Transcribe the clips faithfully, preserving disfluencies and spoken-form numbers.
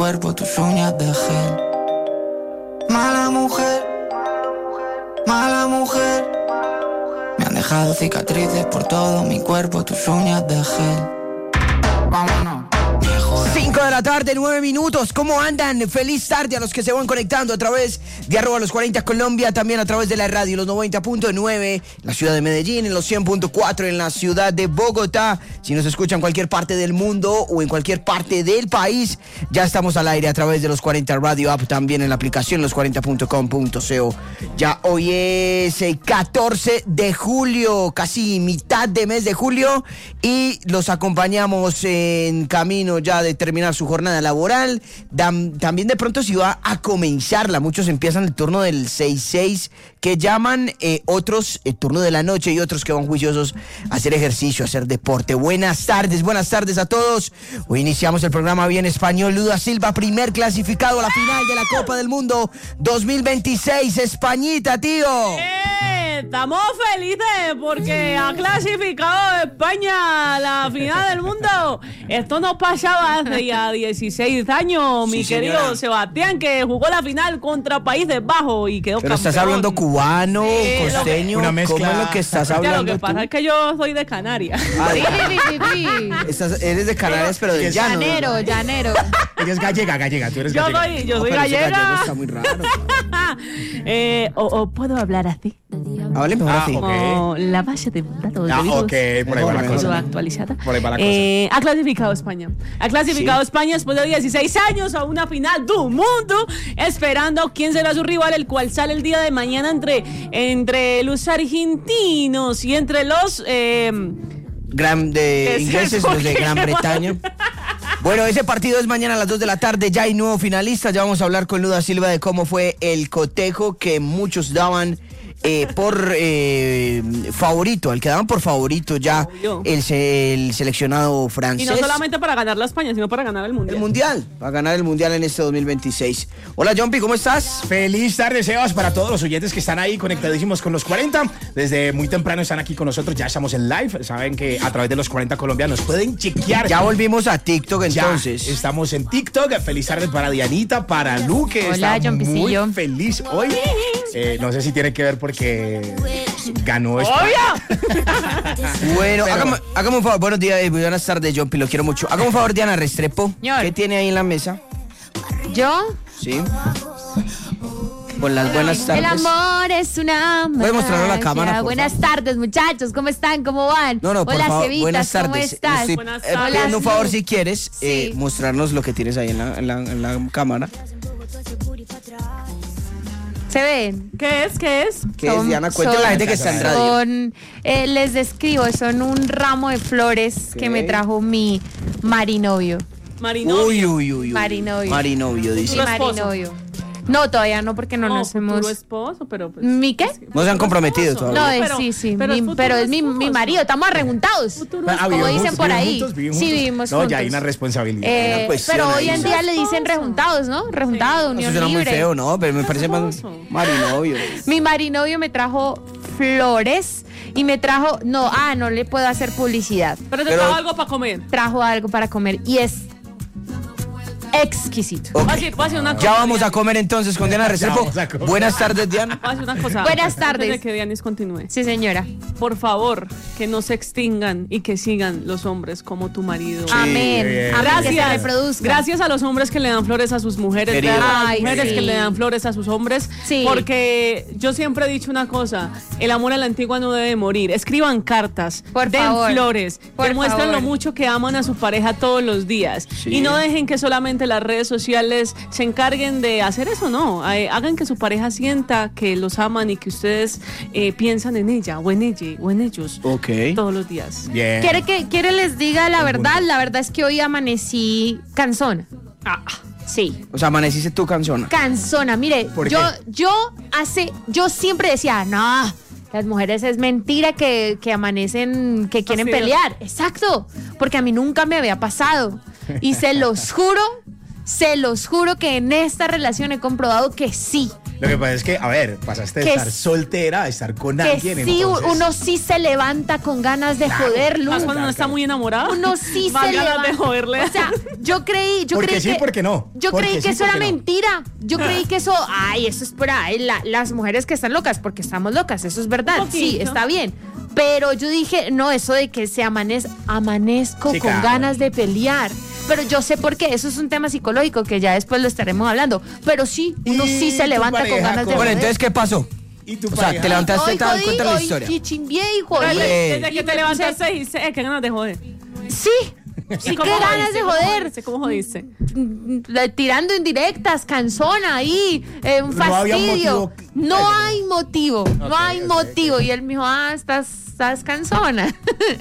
cuerpo, tus uñas de gel. Mala mujer, mala mujer. Me han dejado cicatrices por todo mi cuerpo, tus uñas de gel. Vámonos. cinco de la tarde, nueve minutos. ¿Cómo andan? Feliz tarde a los que se van conectando a través de arroba los cuarenta Colombia, también a través de la radio, los noventa punto nueve en la ciudad de Medellín, en los cien punto cuatro en la ciudad de Bogotá. Si nos escuchan en cualquier parte del mundo o en cualquier parte del país, ya estamos al aire a través de los cuarenta Radio App, también en la aplicación los cuarenta punto com punto co. Ya hoy es el catorce de julio, casi mitad de mes de julio, y los acompañamos en camino ya de terminar su jornada laboral. Dam, también de pronto si va a comenzarla, muchos empiezan el turno del seis seis que llaman, eh, otros el turno de la noche y otros que van juiciosos a hacer ejercicio, a hacer deporte. Buenas tardes, buenas tardes a todos. Hoy iniciamos el programa bien español. Lula Silva, primer clasificado a la final de la Copa del Mundo dos mil veintiséis. Españita, tío. ¡Eh! Estamos felices porque ha clasificado España a la final del mundo. Esto nos pasaba hace ya dieciséis años, mi sí, querido señora. Sebastián, que jugó la final contra Países Bajos y quedó Pero campeón. ¿Estás hablando cubano, sí, costeño? Una mezcla. ¿Cómo es lo que estás hablando? Ya, lo que pasa tú? Es que yo soy de Canarias. Ah, Estás, eres de Canarias, pero del llano. Llanero, ¿no? llanero. Ella es gallega, gallega. Tú eres yo gallega. Soy, yo soy no, gallega. Está muy raro. eh, o, o puedo hablar así. Hable mejor Ah, así. okay. Como la base de datos Ah, de virus. ok, por ahí va la cosa. Actualizada. Por ahí va la cosa. Eh, ha clasificado España. Ha clasificado sí. España después de dieciséis años a una final del mundo, esperando quién será su rival, el cual sale el día de mañana entre, entre los argentinos y entre los eh, Gran de ingleses, los de Gran Bretaña. Bueno, ese partido es mañana a las dos de la tarde, ya hay nuevo finalista, ya vamos a hablar con Lula Silva de cómo fue el cotejo que muchos daban eh, por eh, favorito, el que daban por favorito ya el, el seleccionado francés. Y no solamente para ganar la España, sino para ganar el Mundial. El Mundial, para ganar el Mundial en este dos mil veintiséis. Hola, Jumpy, ¿cómo estás? Feliz tarde, Sebas, para todos los oyentes que están ahí conectadísimos con los cuarenta. Desde muy temprano están aquí con nosotros, ya estamos en live. Saben que a través de los cuarenta Colombia nos pueden chequear. Ya volvimos a TikTok entonces. Ya estamos en TikTok. Feliz tarde para Dianita, para Lu, que Hola, está muy Jumpicillo. feliz hoy. Eh, no sé si tiene que ver porque ganó esto. Bueno, Pero- hágame, hágame un favor. Buenos días, eh, buenas tardes, Jumpy, lo quiero mucho. Hágame un favor, Diana Restrepo. Señor. ¿Qué tiene ahí en la mesa? Yo, Sí. Con las buenas tardes. el amor es una ¿Puede mostrarlo a la magia. cámara, por Buenas favor? tardes, muchachos. ¿Cómo están? ¿Cómo van? No, no, por Hola, favor, Cevitas, buenas ¿cómo tardes. estás? Estoy Buenas eh, tardes. pidiendo un favor, Hola, si quieres, eh, Sí. mostrarnos lo que tienes ahí en la, en la, en la cámara. ¿Se ven? ¿Qué es? ¿Qué es? ¿Qué es, Diana? Cuéntale a la gente que está en radio. Son, eh, les describo, son un ramo de flores Ok. que me trajo mi marinovio. Marinovio. Uy, uy, uy, uy. Marinovio. Marinovio, Mi dice. ¿Tu esposo? marinovio. No, todavía no, porque no, No, nos futuro hemos... esposo, pero pues, ¿Mi qué? No se han comprometido esposo. todavía. No, es, pero- sí, sí, pero mi- es futuro pero es mi, mi esposo. marido, estamos arrejuntados. Futuro Ah, esposo. como ¿viven dicen juntos? por ¿Viven ahí. juntos? ¿Viven Sí, juntos? vivimos No, juntos. ya hay una responsabilidad. Eh, Una cuestión pero ahí. hoy en día le dicen Esposo. rejuntados, ¿no? Rejuntado, Eso unión suena muy libre. feo, ¿no? Pero me parece más Esposo. marinovio. Mi marinovio me trajo flores y me trajo, no, ah, no le puedo hacer publicidad. Pero te Pero- trajo algo para comer. Trajo algo para comer y es exquisito. Ok. Voy a decir- voy a decir una cosa, Ya vamos Diana. a comer entonces con Diana Restrepo. vamos a comer. Buenas tardes, Diana. Voy a decir una cosa. Buenas antes tardes. de que Dianis continúe. Sí, señora. Por favor, que no se extingan y que sigan los hombres como tu marido. Amén. bien. Amén, que se Gracias. reproduzca. Gracias a los hombres que le dan flores a sus mujeres. Querido. Gracias a las Ay, mujeres sí. que le dan flores a sus hombres. Sí. Porque yo siempre he dicho una cosa: el amor a la antigua no debe morir. Escriban cartas, Por den favor. flores, Por demuestren lo favor. mucho que aman a su pareja todos los días. Sí. Y no dejen que solamente las redes sociales se encarguen de hacer eso, no. Eh, hagan que su pareja sienta que los aman y que ustedes eh, piensan en ella o en ella o en ellos Ok. todos los días. Bien. ¿Quiere que quiere les diga la verdad? La verdad es que hoy amanecí cansona. Ah, Sí. O sea, amaneciste tu canzona. Cansona, mire, ¿Por yo, qué? yo hace, yo siempre decía, no, las mujeres es mentira que, que amanecen, que quieren Fastidiosas. pelear. Exacto, porque a mí nunca me había pasado. Y se los juro, se los juro que en esta relación he comprobado que sí, Lo que pasa es que, a ver, pasaste de Que estar s- soltera a estar con Que alguien. sí, entonces, uno sí se levanta con ganas de joder, Lu. Más cuando uno está muy enamorado. Uno sí Más se ganas levanta. de joderle. O sea, yo creí, yo ¿Por qué creí sí, que por qué no? Yo ¿Por creí qué que sí, eso por era qué no? mentira. Yo creí que eso, ay, eso es por ahí, la- las mujeres que están locas, porque estamos locas, eso es verdad. Un Sí, poquito. está bien. Pero yo dije, no, eso de que se amanez, amanezco Sí, con claro. ganas de pelear. Pero yo sé por qué, eso es un tema psicológico que ya después lo estaremos hablando. Pero sí, uno ¿Y sí se tu levanta con pareja ganas de cómo? Bueno, joder. entonces, ¿qué pasó? ¿Y tu O sea, pareja? te levantaste, Hoy te jodí, cuenta la hoy historia. chimbié y jodí. Desde, Bien. desde que te levantaste dijiste, eh, qué ganas de joder. Sí, sí, ¿Cómo qué ganas jodiste? de ¿Cómo joder. jodiste? ¿Cómo jodiste? Le- tirando indirectas, cansona ahí, eh, un No había fastidio. motivo. No hay motivo, no Ok, hay ok, motivo. ok. Y él me dijo, ah, estás, estás cansona.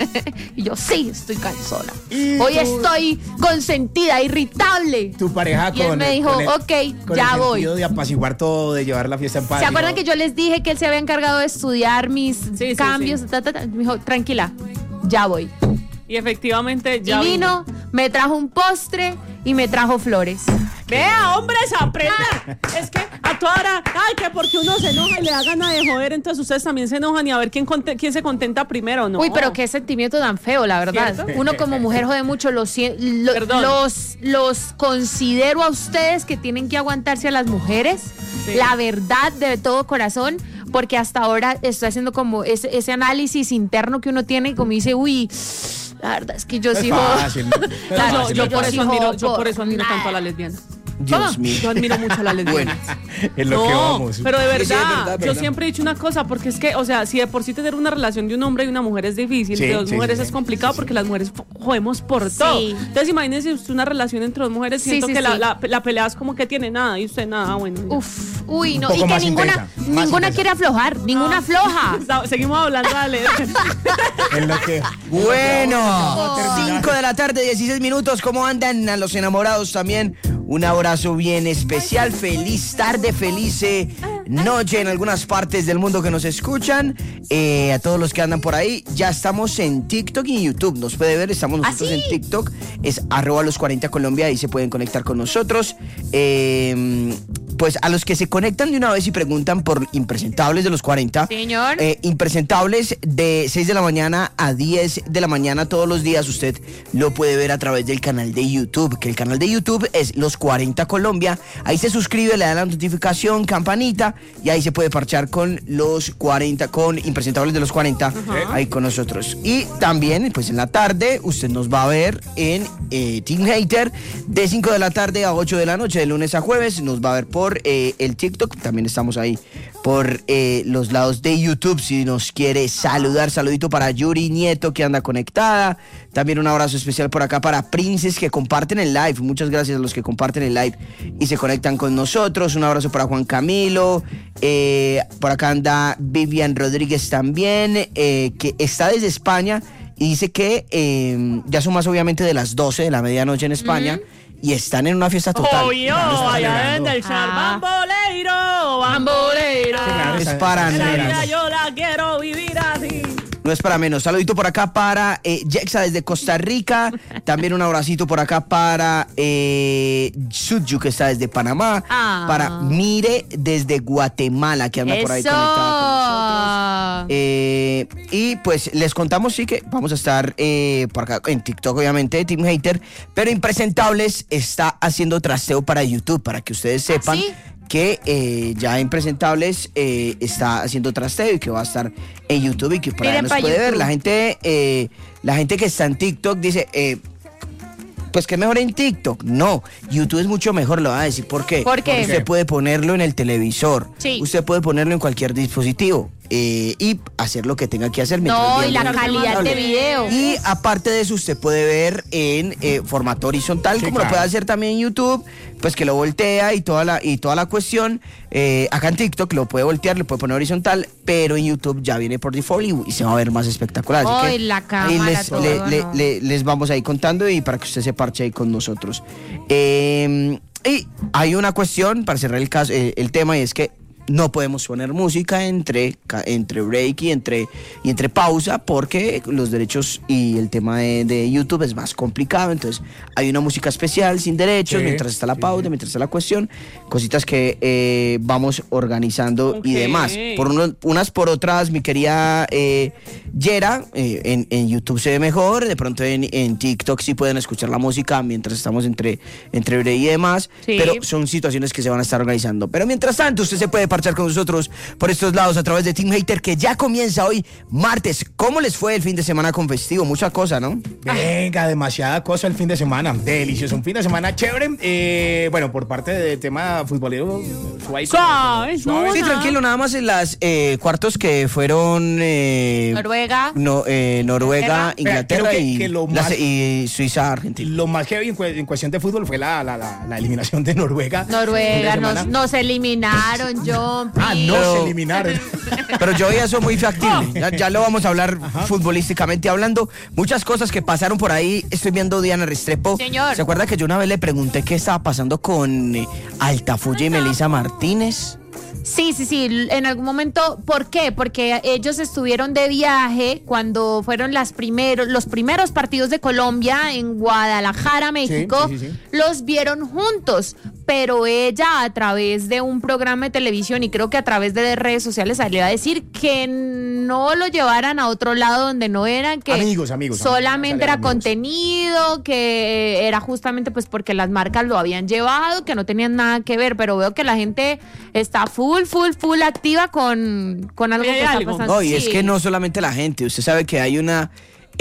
Y yo, sí, estoy cansona. ¿Y Hoy tú? estoy consentida, irritable. Tu pareja Y él con me dijo, con el- ok, con ya el voy. sentido de apaciguar todo, de llevar la fiesta en paz. ¿Se acuerdan dijo, que yo les dije que él se había encargado de estudiar mis sí, cambios? sí. Ta, ta, ta? Me dijo, tranquila, ya voy. Y efectivamente ya y vino, me trajo un postre y me trajo flores. Vea, hombres, aprendan. Es que a toda hora, ay, que porque uno se enoja y le da gana de joder, entonces ustedes también se enojan y a ver quién, conte- quién se contenta primero, ¿no? Uy, pero qué sentimiento tan feo, la verdad. ¿Cierto? Uno como mujer jode mucho, los, sie- lo- Perdón. los, los considero a ustedes que tienen que aguantarse a las mujeres, Sí. la verdad de todo corazón, porque hasta ahora estoy haciendo como ese, ese análisis interno que uno tiene y como dice, uy, la verdad es que yo No es sí jodo. fácil, no es No, Claro, yo, fácil, yo no es por fácil. eso admiro, yo por por eso admiro nada. tanto a la lesbiana. Dios ¿Cómo? mío. Yo admiro mucho a la lesbiana. Es lo que No, vamos. pero de Sí, verdad, sí, es verdad, yo verdad. siempre he dicho una cosa, porque es que, o sea, si de por sí tener una relación de un hombre y una mujer es difícil, Sí, de dos sí, mujeres sí, es sí. complicado porque las mujeres fo- jodemos por todo. Sí. Entonces imagínense usted una relación entre dos mujeres, Sí, siento sí, que la, sí. la, la pelea es como que tiene nada y usted nada, bueno. ya. Uf, uy, no, Un y poco que más ninguna, intensa, más ninguna intensa. quiere aflojar, ninguna afloja. Está- Seguimos hablando, dale. Es lo que. Bueno, terminar. cinco de la tarde, dieciséis minutos. ¿Cómo andan a los enamorados también? Un abrazo bien especial. Feliz tarde, feliz eh, noche en algunas partes del mundo que nos escuchan. Eh, a todos los que andan por ahí, ya estamos en TikTok y en YouTube. Nos puede ver, estamos nosotros ¿Ah, sí? en TikTok. Es arroba los cuarenta Colombia, ahí se pueden conectar con nosotros. Eh, pues a los que se conectan de una vez y preguntan por Impresentables de los cuarenta. Señor. Eh, Impresentables de seis de la mañana a diez de la mañana todos los días. Usted lo puede ver a través del canal de YouTube, que el canal de YouTube es Los cuarenta Colombia. Ahí se suscribe, le da la notificación, campanita, y ahí se puede parchar con los cuarenta, con Impresentables de los cuarenta, ahí con nosotros. Y también, pues en la tarde, usted nos va a ver en eh, Team Hater de cinco de la tarde a ocho de la noche, de lunes a jueves. Nos va a ver por eh, el TikTok, también estamos ahí por eh, los lados de YouTube. Si nos quiere saludar, saludito para Yuri Nieto, que anda conectada. También un abrazo especial por acá para Princes, que comparten el live. Muchas gracias a los que comparten el live y se conectan con nosotros. Un abrazo para Juan Camilo. Eh, por acá anda Vivian Rodríguez también, eh, que está desde España y dice que eh, ya son más obviamente de las doce de la medianoche en España. Y están en una fiesta total. Oh, yo, Claro, está allá celebrando. desde el char, Ah. bamboleiro, bamboleiro. claro, Es está- para está La nenos. vida yo la quiero vivir así. No es para menos. Saludito por acá para eh, Jexa desde Costa Rica. También un abracito por acá para eh, Sudju, que está desde Panamá. Ah. Para Mire desde Guatemala, que anda por ahí conectada con nosotros. Eso. Eh, y pues les contamos, sí, que vamos a estar eh, por acá en TikTok, obviamente, Team Hater. Pero Impresentables está haciendo trasteo para YouTube, para que ustedes sepan. ¿Sí? Que eh, ya Impresentables eh, está haciendo trasteo y que va a estar en YouTube y que por ahí Miren nos pa' puede ver. YouTube. La gente, eh, la gente que está en TikTok dice, eh, pues que mejor en TikTok. No, YouTube es mucho mejor, lo voy a decir. ¿Por qué? ¿Por qué? Porque usted puede ponerlo en el televisor. Sí. Usted puede ponerlo en cualquier dispositivo. eh, y hacer lo que tenga que hacer mientras No, y viendo la el calidad de Impresentable. video. Y aparte de eso, usted puede ver en eh, formato horizontal, Sí, como claro. lo puede hacer también en YouTube, pues que lo voltea y toda la, y toda la cuestión. Eh, acá en TikTok lo puede voltear, lo puede poner horizontal, pero en YouTube ya viene por default y, y se va a ver más espectacular. Así Ay, que la ahí cámara, les, todo, le- le- no. le- les vamos ahí contando y para que usted se parche ahí con nosotros. Eh, y hay una cuestión para cerrar el, caso, eh, el tema, y es que no podemos poner música entre, entre break y entre, y entre pausa porque los derechos y el tema de, de YouTube es más complicado. Entonces hay una música especial sin derechos, sí, mientras está la pausa, sí. mientras está la cuestión, cositas que eh, vamos organizando okay. y demás. Por uno, unas por otras, mi querida eh, Yera, eh, en, en YouTube se ve mejor, de pronto en, en TikTok sí pueden escuchar la música mientras estamos entre, entre break y demás, sí. pero son situaciones que se van a estar organizando. Pero mientras tanto, usted se puede parchar con nosotros por estos lados a través de Team Hater, que ya comienza hoy, martes. ¿Cómo les fue el fin de semana con festivo? Mucha cosa, ¿no? Venga, demasiada cosa el fin de semana. Delicioso, un fin de semana chévere. Eh, bueno, por parte del tema futbolero, suave. Suave, suave. Sí, tranquilo, nada más en las eh, cuartos que fueron... Eh, Noruega. No, eh, Noruega, Inglaterra que, y, que lo la, más, y Suiza, Argentina. Lo más heavy en, cu en cuestión de fútbol fue la, la, la, la eliminación de Noruega. Noruega, nos, nos eliminaron, John. Ah, no pero, se eliminaron. Pero yo veía eso muy factible. Ya, ya lo vamos a hablar Ajá. futbolísticamente hablando. Muchas cosas que pasaron por ahí. Estoy viendo Diana Restrepo. Señor. ¿Se acuerda que yo una vez le pregunté qué estaba pasando con eh, Altafulla y Melissa Martínez? Sí, sí, sí, en algún momento, ¿por qué? Porque ellos estuvieron de viaje cuando fueron las primeros, los primeros partidos de Colombia en Guadalajara, México, sí, sí, sí, sí. los vieron juntos, pero ella a través de un programa de televisión y creo que a través de redes sociales salió a decir que no lo llevaran a otro lado donde no eran, que amigos, amigos, solamente amigos, era amigos. contenido, que era justamente pues porque las marcas lo habían llevado, que no tenían nada que ver, pero veo que la gente está full, full, full activa con, con algo que está pasando. No, y sí. es que no solamente la gente, usted sabe que hay una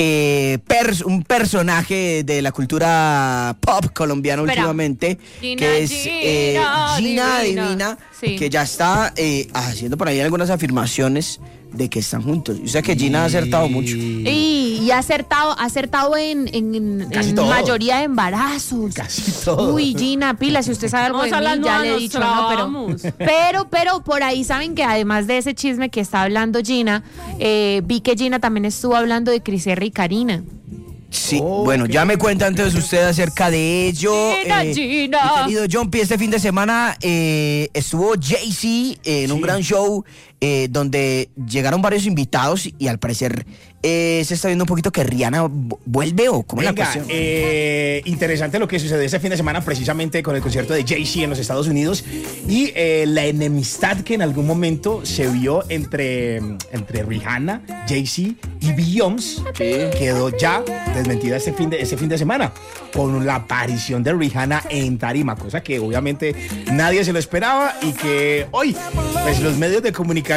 eh, pers un personaje de la cultura pop colombiana Espera. últimamente, Gina, que es eh, Gina, Gina Divina, Divina sí. que ya está eh, haciendo por ahí algunas afirmaciones de que están juntos. O sea que Gina ha acertado mucho. Y, y ha acertado, ha acertado en, en, en mayoría de embarazos. Casi todo. Uy, Gina, pila, si usted sabe algo de mí, ya le he dicho, no, pero, pero, pero por ahí saben que además de ese chisme que está hablando Gina, eh, vi que Gina también estuvo hablando de Cris R y Karina. Sí, oh, bueno, okay. ya me cuenta antes usted acerca de ello. Gina, eh, Gina. Mi querido John P, este fin de semana eh, estuvo Jay-Z eh, en sí. un gran show eh, donde llegaron varios invitados y al parecer eh, se está viendo un poquito que Rihanna vuelve o cómo es la cuestión. Eh, interesante lo que sucedió ese fin de semana precisamente con el concierto de Jay-Z en los Estados Unidos y eh, la enemistad que en algún momento se vio entre, entre Rihanna, Jay-Z y Beyoncé sí. quedó ya desmentida ese fin, de, ese fin de semana con la aparición de Rihanna en tarima, cosa que obviamente nadie se lo esperaba y que hoy pues, los medios de comunicación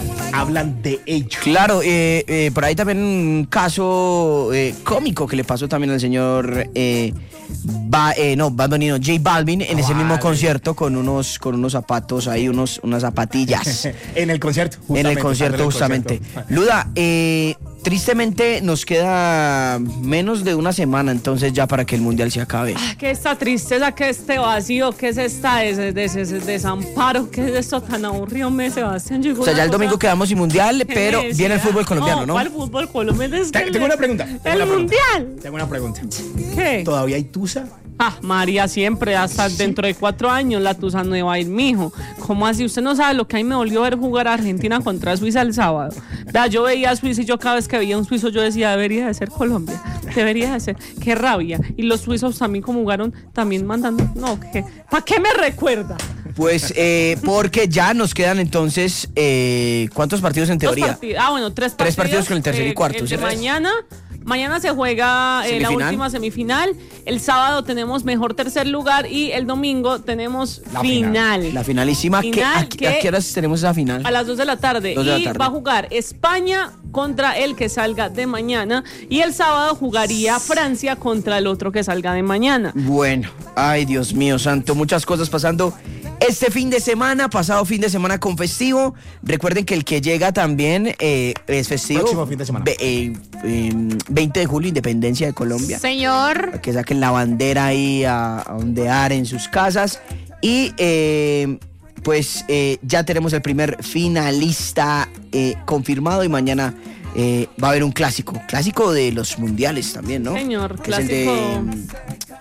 hablan de ello. Claro, eh, eh, por ahí también un caso eh, cómico que le pasó también al señor eh, ba, eh, no, Bad Bunny, no, J Balvin en oh, ese mismo vale. concierto con unos, con unos zapatos ahí, unos, unas zapatillas. en el concierto. En el concierto, justamente. Concierto. Luda, eh, tristemente nos queda menos de una semana entonces ya para que el mundial se acabe. Ah, que esta tristeza, que este vacío, que es esta ese, ese, ese desamparo, que es esto tan aburrido, me Sebastián. O sea, ya el domingo quedamos sin mundial, pero viene el fútbol colombiano, ¿no? ¿Cuál fútbol colombiano? Es tengo una pregunta. Tengo el una mundial. Pregunta. Tengo una pregunta. ¿Qué? ¿Todavía hay tusa? Ah, María, siempre, hasta ¿sí? dentro de cuatro años la tusa no va a ir, mijo. ¿Cómo así? Usted no sabe lo que a mí me volvió a ver jugar a Argentina contra Suiza el sábado. Vea, yo veía a Suiza y yo cada vez que veía a un suizo yo decía, debería de ser Colombia, debería de ser. Qué rabia. Y los suizos también como jugaron, también mandando. No, ¿qué? ¿Para qué me recuerda? Pues eh, porque ya nos quedan entonces, eh, ¿cuántos partidos en teoría? Ah, bueno, tres partidos. Tres partidos con el tercer eh, y cuarto. El de mañana. Mañana se juega eh, la última semifinal. El sábado tenemos mejor tercer lugar y el domingo tenemos la final. final. La finalísima. Final ¿Qué, a, ¿A qué horas tenemos esa final? A las dos de la tarde. dos de la y tarde. va a jugar España contra el que salga de mañana. Y el sábado jugaría Francia contra el otro que salga de mañana. Bueno, ay Dios mío santo, muchas cosas pasando este fin de semana, pasado fin de semana con festivo. Recuerden que el que llega también eh, es festivo. Próximo fin de semana. Be, eh, eh, veinte de julio, Independencia de Colombia. Señor. Para que saquen la bandera ahí a, a ondear en sus casas. Y eh, pues eh, ya tenemos el primer finalista eh, confirmado y mañana eh, va a haber un clásico. Clásico de los mundiales también, ¿no? Señor, que clásico. Es el de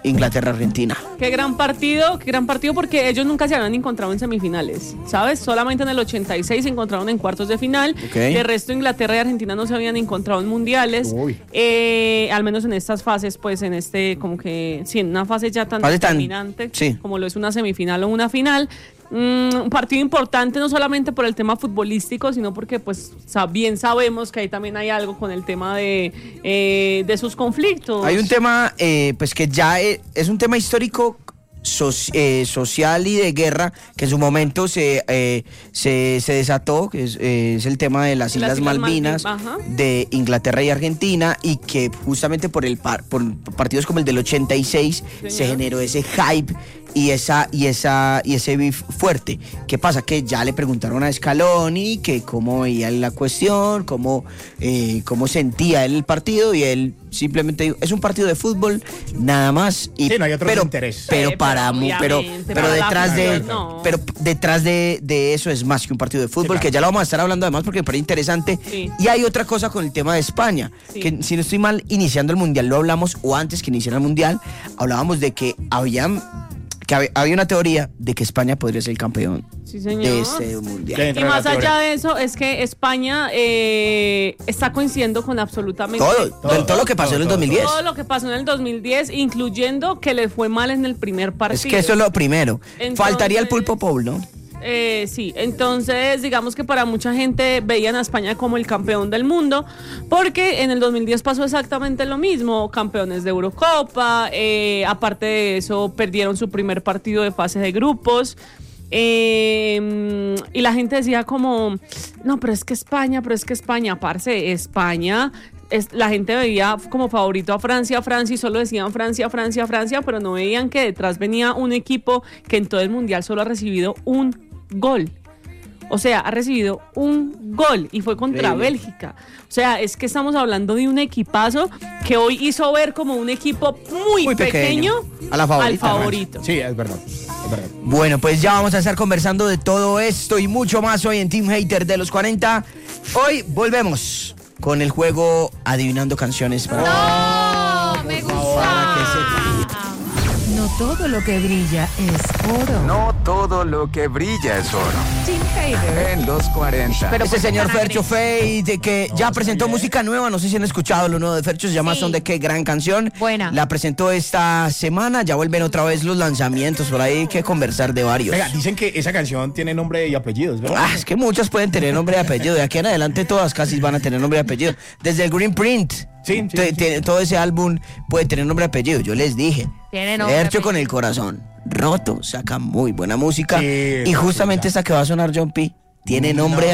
Inglaterra-Argentina. Qué gran partido, qué gran partido porque ellos nunca se habían encontrado en semifinales, ¿sabes? Solamente en el ochenta y seis se encontraron en cuartos de final. Okay. El resto, Inglaterra y Argentina no se habían encontrado en mundiales. Eh, al menos en estas fases, pues en este, como que, sí, en una fase ya tan fase determinante tan, sí. como lo es una semifinal o una final. Mm, un partido importante no solamente por el tema futbolístico, sino porque pues bien sabemos que ahí también hay algo con el tema de, eh, de sus conflictos. Hay un tema eh, pues que ya es, es un tema histórico so, eh, social y de guerra que en su momento se, eh, se, se desató, que es, eh, es el tema de las Islas, las Islas Malvinas, Malvinas de Inglaterra y Argentina, y que justamente por, el par, por partidos como el del ochenta y seis Señor. se generó ese hype y esa y esa y ese beef fuerte. ¿Qué pasa? Que ya le preguntaron a Scaloni que cómo veía la cuestión, cómo eh, cómo sentía él el partido, y él simplemente dijo, es un partido de fútbol nada más, y sí, no hay otro pero, interés. pero sí, para pero, pero pero para detrás de no. pero detrás de, de eso es más que un partido de fútbol, sí, claro. que ya lo vamos a estar hablando además porque me parece interesante. Sí. Y hay otra cosa con el tema de España, sí. que si no estoy mal, iniciando el mundial lo hablamos, o antes que iniciara el mundial hablábamos de que habían que había una teoría de que España podría ser el campeón sí, señor. de este mundial. Y más allá de eso, es que España eh, está coincidiendo con absolutamente todo, todo, todo lo que pasó todo, en el dos mil diez. Todo lo que pasó en el dos mil diez, incluyendo que le fue mal en el primer partido. Es que eso es lo primero. Entonces, faltaría el Pulpo Paul, ¿no? Eh, sí, entonces digamos que para mucha gente veían a España como el campeón del mundo, porque en el dos mil diez pasó exactamente lo mismo, campeones de Eurocopa, eh, aparte de eso perdieron su primer partido de fase de grupos. Eh, y la gente decía como, no, pero es que España, pero es que España, parce, España... Es, la gente veía como favorito a Francia, Francia, y solo decían Francia, Francia, Francia, pero no veían que detrás venía un equipo que en todo el mundial solo ha recibido un gol. O sea, ha recibido un gol y fue contra Increíble. Bélgica. O sea, es que estamos hablando de un equipazo que hoy hizo ver como un equipo muy, muy pequeño, pequeño a la favorita, al favorito. Sí, es verdad, es verdad. Bueno, pues ya vamos a estar conversando de todo esto y mucho más hoy en Team Hater de los cuarenta. Hoy volvemos con el juego Adivinando Canciones. Para ¡No! ¡Me gusta! No todo lo que brilla es oro. No todo lo que brilla es oro. Team Hater en los cuarenta. Pero ese señor Fercho Fade, que ya presentó música nueva, no sé si han escuchado lo nuevo de Fercho, se llama sí. Son de Qué, gran canción. Buena. La presentó esta semana, ya vuelven otra vez los lanzamientos, por ahí hay que conversar de varios. Venga, dicen que esa canción tiene nombre y apellidos, ¿verdad? Ah, es que muchas pueden tener nombre y apellido, de aquí en adelante todas casi van a tener nombre y apellido. Desde el Green Print, sí, sí, te, te, sí. todo ese álbum puede tener nombre y apellido, yo les dije. Tiene nombre. Fercho con el corazón roto, saca muy buena música, sí, y justamente esta que va a sonar John P. tiene nombre